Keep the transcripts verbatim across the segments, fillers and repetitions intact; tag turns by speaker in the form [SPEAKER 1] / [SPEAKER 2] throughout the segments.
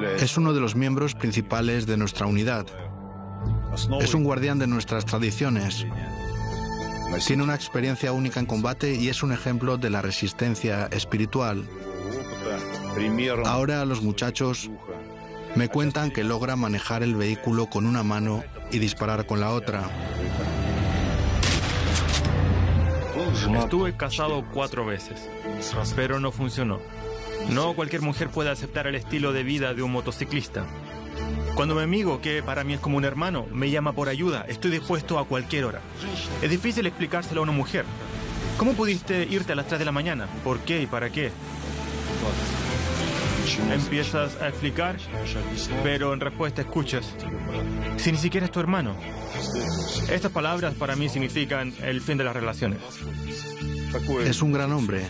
[SPEAKER 1] Es uno de los miembros principales de nuestra unidad. Es un guardián de nuestras tradiciones. Tiene una experiencia única en combate y es un ejemplo de la resistencia espiritual. Ahora los muchachos me cuentan que logra manejar el vehículo con una mano y disparar con la otra.
[SPEAKER 2] Estuve casado cuatro veces, pero no funcionó. No cualquier mujer puede aceptar el estilo de vida de un motociclista. Cuando mi amigo, que para mí es como un hermano, me llama por ayuda, estoy dispuesto a cualquier hora. Es difícil explicárselo a una mujer. ¿Cómo pudiste irte a las tres de la mañana? ¿Por qué y para qué? Empiezas a explicar, pero en respuesta escuchas: si ni siquiera es tu hermano. Estas palabras para mí significan el fin de las relaciones.
[SPEAKER 1] Es un gran hombre.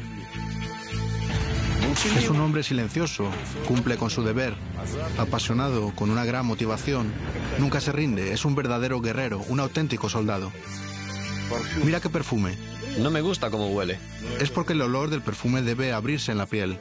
[SPEAKER 1] Es un hombre silencioso, cumple con su deber, apasionado, con una gran motivación. Nunca se rinde, es un verdadero guerrero, un auténtico soldado. Mira qué perfume.
[SPEAKER 3] No me gusta cómo huele.
[SPEAKER 1] Es porque el olor del perfume debe abrirse en la piel.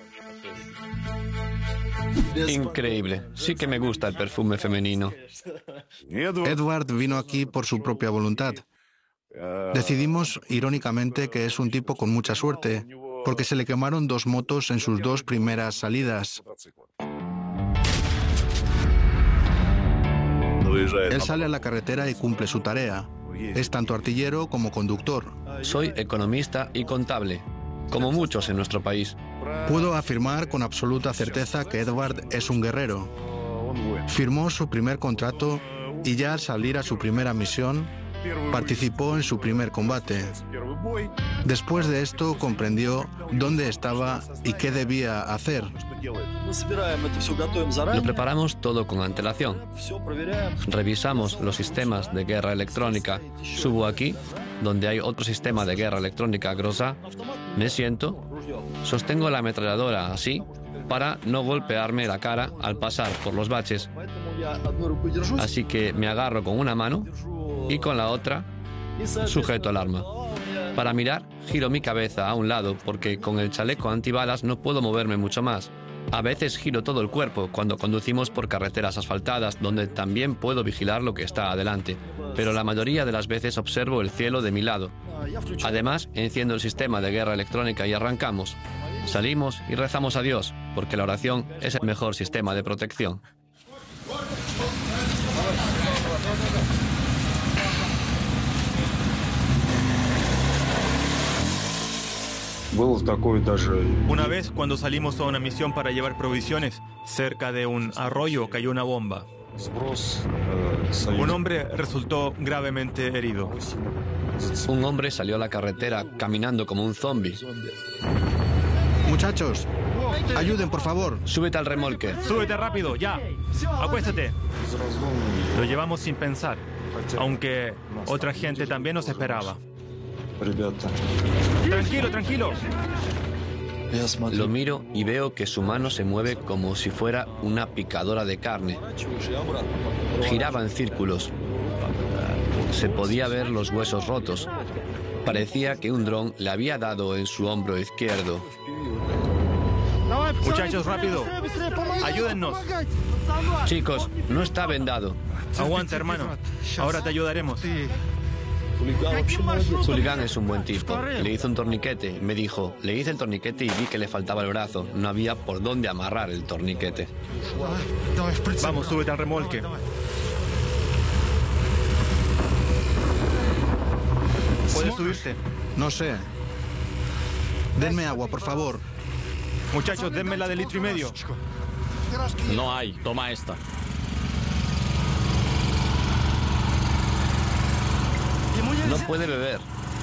[SPEAKER 3] Increíble. Sí que me gusta el perfume femenino.
[SPEAKER 1] Edward vino aquí por su propia voluntad. Decidimos, irónicamente, que es un tipo con mucha suerte, porque se le quemaron dos motos en sus dos primeras salidas. Él sale a la carretera y cumple su tarea. Es tanto artillero como conductor.
[SPEAKER 3] Soy economista y contable, como muchos en nuestro país.
[SPEAKER 1] Puedo afirmar con absoluta certeza que Edward es un guerrero. Firmó su primer contrato y ya al salir a su primera misión, participó en su primer combate. Después de esto comprendió dónde estaba y qué debía hacer.
[SPEAKER 3] Lo preparamos todo con antelación. Revisamos los sistemas de guerra electrónica. Subo aquí, donde hay otro sistema de guerra electrónica grosa. Me siento, sostengo la ametralladora así, para no golpearme la cara al pasar por los baches. Así que me agarro con una mano y con la otra sujeto el arma. Para mirar, giro mi cabeza a un lado porque con el chaleco antibalas no puedo moverme mucho más. A veces giro todo el cuerpo cuando conducimos por carreteras asfaltadas, donde también puedo vigilar lo que está adelante, pero la mayoría de las veces observo el cielo de mi lado. Además, enciendo el sistema de guerra electrónica y arrancamos. Salimos y rezamos a Dios, porque la oración es el mejor sistema de protección.
[SPEAKER 2] Una vez, cuando salimos a una misión para llevar provisiones, cerca de un arroyo cayó una bomba. Un hombre resultó gravemente herido.
[SPEAKER 3] Un hombre salió a la carretera caminando como un zombi.
[SPEAKER 1] Muchachos, ayuden, por favor.
[SPEAKER 3] Súbete al remolque.
[SPEAKER 2] Súbete rápido, ya. Acuéstate. Lo llevamos sin pensar, aunque otra gente también nos esperaba. Tranquilo, tranquilo.
[SPEAKER 3] Lo miro y veo que su mano se mueve como si fuera una picadora de carne. Giraba en círculos. Se podía ver los huesos rotos. Parecía que un dron le había dado en su hombro izquierdo.
[SPEAKER 2] Muchachos, rápido. Ayúdennos.
[SPEAKER 3] Chicos, no está vendado.
[SPEAKER 2] Aguanta, hermano. Ahora te ayudaremos.
[SPEAKER 3] Hooligan es un buen tipo. Le hizo un torniquete. Me dijo, le hice el torniquete y vi que le faltaba el brazo. No había por dónde amarrar el torniquete.
[SPEAKER 2] Vamos, súbete al remolque. ¿Puedes subirte?
[SPEAKER 1] No sé. Denme agua, por favor.
[SPEAKER 2] Muchachos, denme la de litro y medio.
[SPEAKER 4] No hay. Toma esta.
[SPEAKER 3] No puede beber.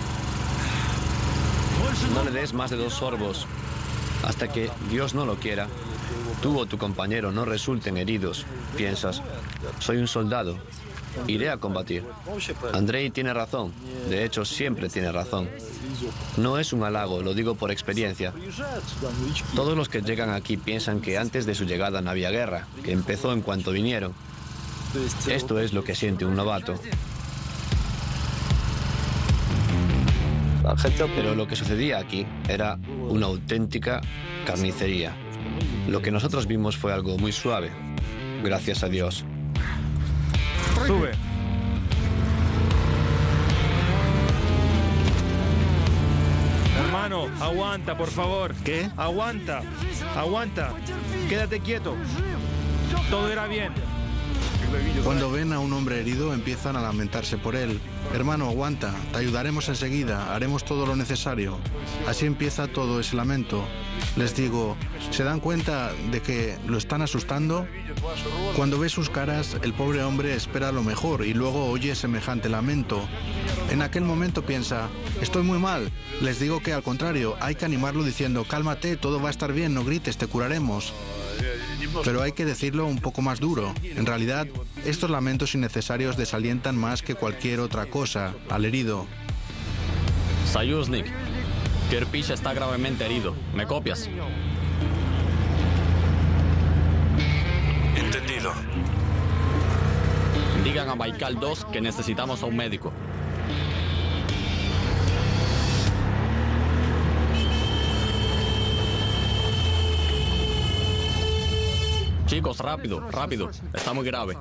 [SPEAKER 3] No le des más de dos sorbos. Hasta que, Dios no lo quiera, tú o tu compañero no resulten heridos. Piensas, soy un soldado. Iré a combatir. Andrei tiene razón. De hecho, siempre tiene razón. No es un halago, lo digo por experiencia. Todos los que llegan aquí piensan que antes de su llegada no había guerra, que empezó en cuanto vinieron. Esto es lo que siente un novato. Pero lo que sucedía aquí era una auténtica carnicería. Lo que nosotros vimos fue algo muy suave. gracias a Dios.
[SPEAKER 2] Sube. Hermano, aguanta, por favor.
[SPEAKER 1] ¿Qué?
[SPEAKER 2] Aguanta, aguanta. Quédate quieto. Todo irá bien.
[SPEAKER 1] Cuando ven a un hombre herido, empiezan a lamentarse por él. Hermano, aguanta, te ayudaremos enseguida, haremos todo lo necesario. Así empieza todo ese lamento. Les digo, ¿se dan cuenta de que lo están asustando? Cuando ve sus caras, el pobre hombre espera lo mejor y luego oye semejante lamento. En aquel momento piensa, estoy muy mal. Les digo que al contrario, hay que animarlo diciendo, cálmate, todo va a estar bien, no grites, te curaremos. Pero hay que decirlo un poco más duro. En realidad, estos lamentos innecesarios desalientan más que cualquier otra cosa al herido.
[SPEAKER 4] Sayuznik, Kirpich está gravemente herido. ¿Me copias?
[SPEAKER 1] Entendido.
[SPEAKER 4] Digan a Baikal dos que necesitamos a un médico. Chicos, rápido, rápido. Está muy grave.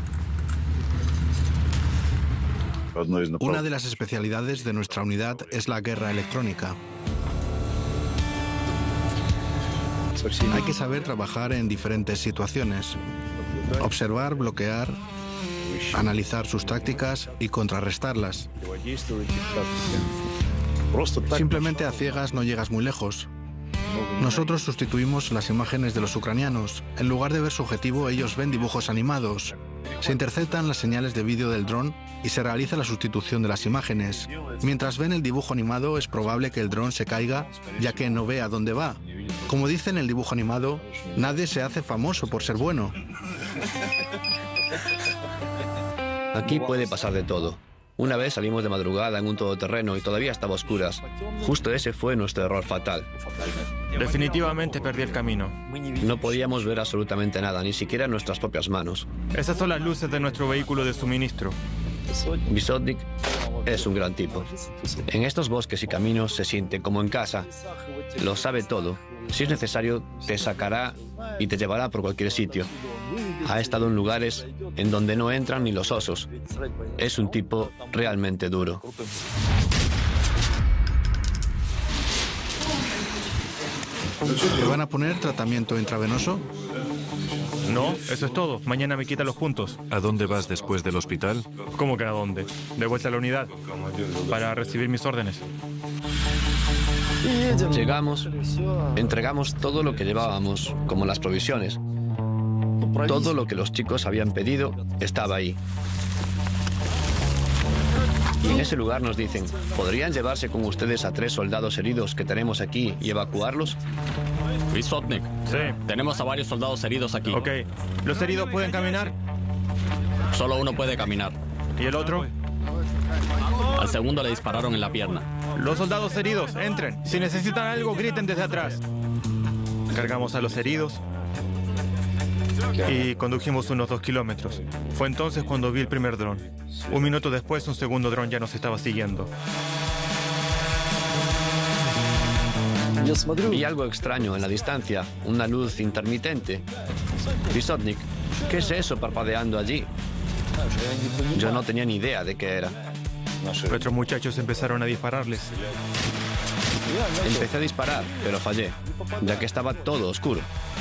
[SPEAKER 1] Una de las especialidades de nuestra unidad es la guerra electrónica. Hay que saber trabajar en diferentes situaciones. Observar, bloquear, analizar sus tácticas y contrarrestarlas. Simplemente a ciegas no llegas muy lejos. Nosotros sustituimos las imágenes de los ucranianos. En lugar de ver su objetivo, ellos ven dibujos animados. Se interceptan las señales de vídeo del dron y se realiza la sustitución de las imágenes. Mientras ven el dibujo animado, es probable que el dron se caiga, ya que no ve a dónde va. Como dice en el dibujo animado, nadie se hace famoso por ser bueno.
[SPEAKER 3] Aquí puede pasar de todo. Una vez salimos de madrugada en un todoterreno y todavía estaba a oscuras. Justo ese fue nuestro error fatal.
[SPEAKER 2] Definitivamente perdí el camino.
[SPEAKER 3] No podíamos ver absolutamente nada, ni siquiera nuestras propias manos.
[SPEAKER 2] Esas son las luces de nuestro vehículo de suministro.
[SPEAKER 3] Vysotnik es un gran tipo. En estos bosques y caminos se siente como en casa. Lo sabe todo. Si es necesario, te sacará y te llevará por cualquier sitio. Ha estado en lugares en donde no entran ni los osos. Es un tipo realmente duro.
[SPEAKER 1] ¿Te van a poner tratamiento intravenoso?
[SPEAKER 2] No, eso es todo. Mañana me quita los puntos.
[SPEAKER 5] ¿A dónde vas después del hospital?
[SPEAKER 2] ¿Cómo que a dónde? De vuelta a la unidad. Para recibir mis órdenes.
[SPEAKER 3] Llegamos, entregamos todo lo que llevábamos, como las provisiones. Todo lo que los chicos habían pedido estaba ahí. Y en ese lugar nos dicen, ¿podrían llevarse con ustedes a tres soldados heridos que tenemos aquí y evacuarlos?
[SPEAKER 4] Vysotnik,
[SPEAKER 2] Sí.
[SPEAKER 4] tenemos a varios soldados heridos aquí.
[SPEAKER 2] Ok. ¿Los heridos pueden caminar?
[SPEAKER 4] Solo uno puede caminar.
[SPEAKER 2] ¿Y el otro?
[SPEAKER 4] Al segundo le dispararon en la pierna.
[SPEAKER 2] Los soldados heridos, entren. Si necesitan algo, griten desde atrás. Cargamos a los heridos y condujimos unos dos kilómetros. Fue entonces cuando vi el primer dron. Un minuto después, un segundo dron ya nos estaba siguiendo.
[SPEAKER 3] Vi algo extraño en la distancia, una luz intermitente. Vysotnik, ¿qué es eso parpadeando allí? Yo no tenía ni idea de qué era.
[SPEAKER 2] Nuestros muchachos empezaron a dispararles.
[SPEAKER 3] Empecé a disparar, pero fallé, ya que estaba todo oscuro.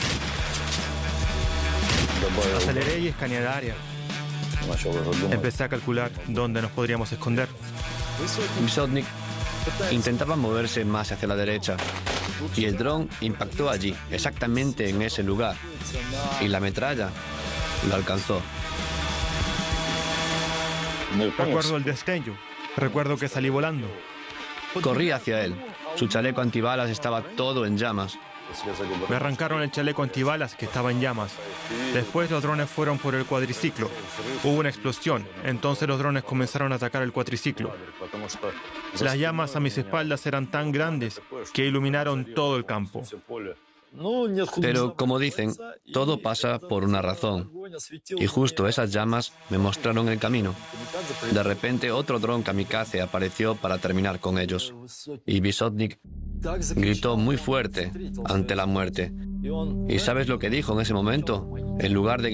[SPEAKER 2] Aceleré y escaneé el área. Empecé a calcular dónde nos podríamos esconder.
[SPEAKER 3] Vysotnik intentaba moverse más hacia la derecha y el dron impactó allí, exactamente en ese lugar. Y la metralla lo alcanzó.
[SPEAKER 2] Recuerdo el destello. Recuerdo que salí volando.
[SPEAKER 3] Corrí hacia él. Su chaleco antibalas estaba todo en llamas.
[SPEAKER 2] Me arrancaron el chaleco antibalas que estaba en llamas. Después los drones fueron por el cuadriciclo. Hubo una explosión. Entonces los drones comenzaron a atacar el cuadriciclo. Las llamas a mis espaldas eran tan grandes que iluminaron todo el campo.
[SPEAKER 3] Pero, como dicen, todo pasa por una razón. Y justo esas llamas me mostraron el camino. De repente, otro dron kamikaze apareció para terminar con ellos. Y Vysotnik gritó muy fuerte ante la muerte. ¿Y sabes lo que dijo en ese momento? En lugar de